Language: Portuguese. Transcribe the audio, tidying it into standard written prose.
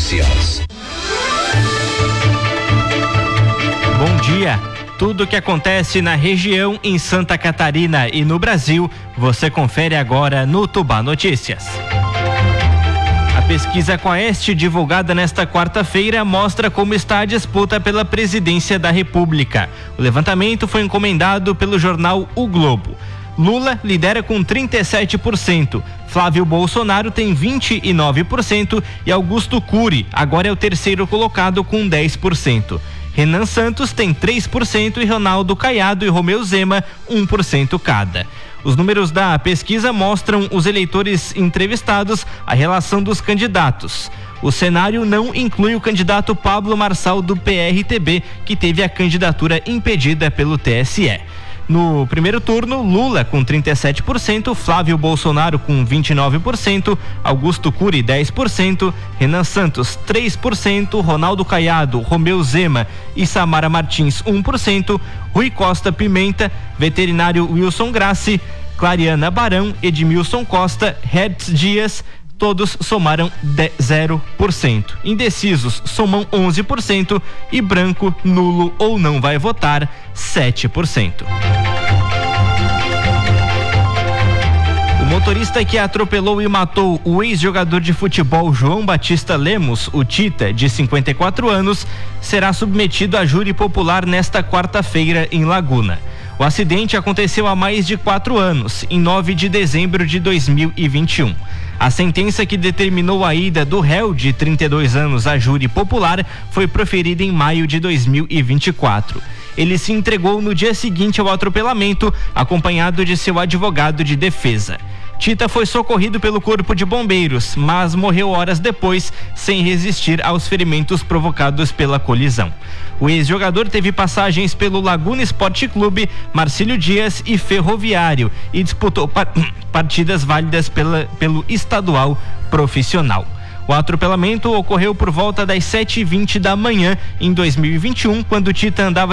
Notícias. Bom dia. Tudo o que acontece na região, em Santa Catarina e no Brasil, você confere agora no Tubá Notícias. A pesquisa Quaest, divulgada nesta quarta-feira, mostra como está a disputa pela presidência da República. O levantamento foi encomendado pelo jornal O Globo. Lula lidera com 37%, Flávio Bolsonaro tem 29% e Augusto Cury agora é o terceiro colocado com 10%. Renan Santos tem 3% e Ronaldo Caiado e Romeu Zema 1% cada. Os números da pesquisa mostram os eleitores entrevistados, a relação dos candidatos. O cenário não inclui o candidato Pablo Marçal do PRTB, que teve a candidatura impedida pelo TSE. No primeiro turno, Lula com 37%, Flávio Bolsonaro com 29%, Augusto Cury 10%, Renan Santos 3%, Ronaldo Caiado, Romeu Zema e Samara Martins 1%, Rui Costa Pimenta, veterinário Wilson Grassi, Clariana Barão, Edmilson Costa, Hertz Dias, todos somaram 0%. Indecisos somam 11% e branco, nulo ou não vai votar 7%. O motorista que atropelou e matou o ex-jogador de futebol João Batista Lemos, o Tita, de 54 anos, será submetido a júri popular nesta quarta-feira em Laguna. O acidente aconteceu há mais de 4 anos, em 9 de dezembro de 2021. A sentença que determinou a ida do réu de 32 anos à júri popular foi proferida em maio de 2024. Ele se entregou no dia seguinte ao atropelamento, acompanhado de seu advogado de defesa. Tita foi socorrido pelo Corpo de Bombeiros, mas morreu horas depois, sem resistir aos ferimentos provocados pela colisão. O ex-jogador teve passagens pelo Laguna Esporte Clube, Marcílio Dias e Ferroviário e disputou partidas válidas pelo estadual profissional. O atropelamento ocorreu por volta das 7h20 da manhã em 2021, quando Tita andava